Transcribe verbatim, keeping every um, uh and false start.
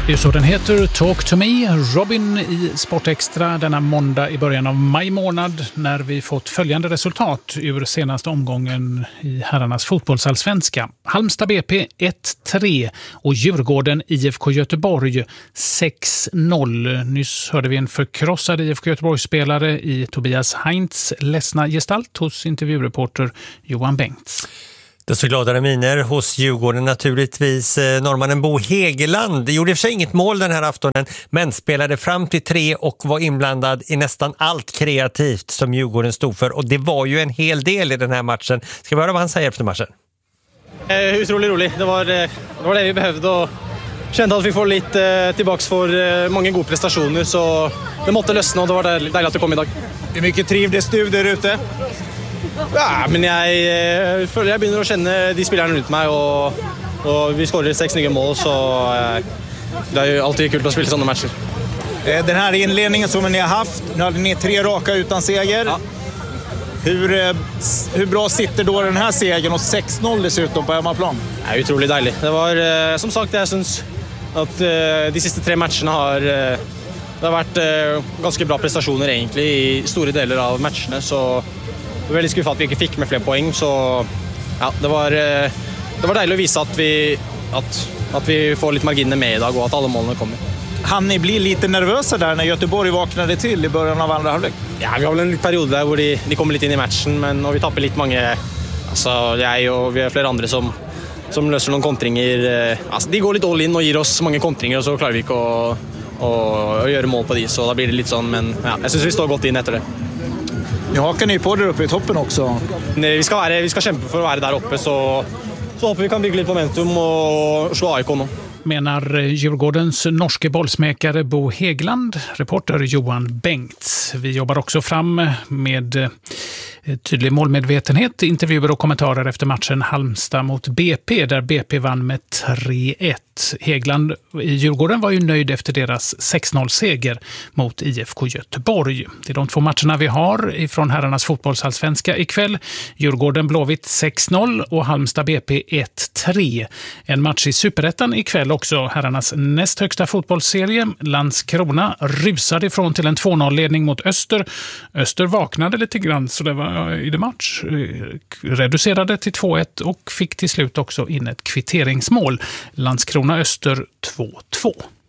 Det är så den heter, Talk to me, Robin i Sportextra denna måndag i början av maj månad när vi fått följande resultat ur senaste omgången i herrarnas fotbollsallsvenska. Halmstad B P ett tre och Djurgården I F K Göteborg sex noll. Nyss hörde vi en förkrossad I F K Göteborg-spelare i Tobias Heinz ledsna gestalt hos intervjureporter Johan Bengts. Det så gladare miner hos Djurgården naturligtvis. Norrmannen Bo Hegeland gjorde i och för sig inget mål den här aftonen, men spelade fram till tre och var inblandad i nästan allt kreativt som Djurgården stod för. Och det var ju en hel del i den här matchen. Ska vi höra vad han säger efter matchen? Eh, otroligt roligt. Det var, det var det vi behövde och kände att vi får lite eh, tillbaks för eh, många goda prestationer. Så det måste lösna och det var dejligt att det kom idag. Hur mycket trivdes du där ute? Ja, men jag, jag, jag börjar känna de spelarna runt mig och, och vi skårar sex nya mål så eh, det är ju alltid kul att spela sådana matcher. Den här inledningen som ni har haft, nu hade ni tre raka utan seger. Ja. Hur, hur bra sitter då den här segern och sex noll dessutom på hemmaplan? Det är otroligt dejligt. Det var som sagt, jag syns att de sista tre matcherna har det har varit ganska bra prestationer egentligen i stora delar av matcherna så det var väldigt skuffat att vi inte fick med fler poäng så ja, det var det var dejligt att visa att vi att att vi får lite marginer med idag och att alla målen kommer. Han ni blir lite nervösa där när Göteborg vaknade till i början av andra halvlek. Ja, vi har väl en period där hvor de, de kommer lite in i matchen men och vi tappar lite många alltså jag och vi har flera andra som som löser någon kontringar alltså de går lite all in och ger oss många kontringar och så klarar vi inte att och, och göra mål på de så då blir det lite sån men ja, jag syns vi står gott in efter det. Nu hakar ni på där uppe i toppen också. Nej, vi ska vara, vi ska kämpa för att vara där uppe så så hoppas vi kan bygga lite momentum och slå A I K nu. Menar Djurgårdens norske bollsmäkare Bo Hegeland, reporter Johan Bengts. Vi jobbar också fram med tydlig målmedvetenhet, intervjuer och kommentarer efter matchen Halmstad mot B P där B P vann med tre ett. Hegeland i Djurgården var ju nöjd efter deras sex noll-seger mot I F K Göteborg. Det är de två matcherna vi har ifrån herrarnas fotbollsallsvenska ikväll. Djurgården Blåvitt sex noll och Halmstad B P ett tre. En match i Superettan ikväll också. Herrarnas näst högsta fotbollsserie. Landskrona rusade ifrån till en två noll-ledning mot Öster. Öster vaknade lite grann så det var i det match. Reducerade till två ett och fick till slut också in ett kvitteringsmål. Landskrona Öster två två.